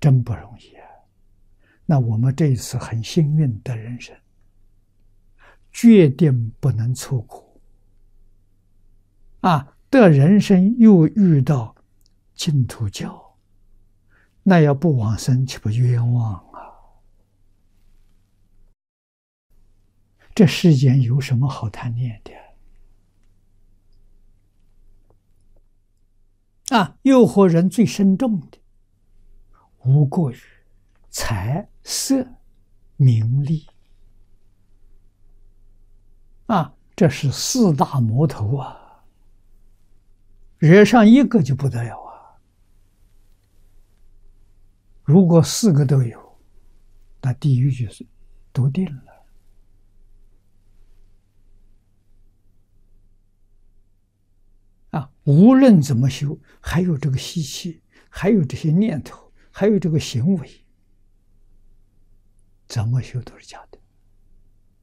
真不容易啊！那我们这一次很幸运的人生，决定不能错过啊！的人生又遇到净土教，那要不往生岂不冤枉啊？这世间有什么好贪念的啊？诱惑人最深重的，无过于财色名利啊！这是四大魔头啊！惹上一个就不得了啊！如果四个都有，那地狱就是都定了。啊，无论怎么修，还有这个习气，还有这些念头，还有这个行为，怎么修都是假的。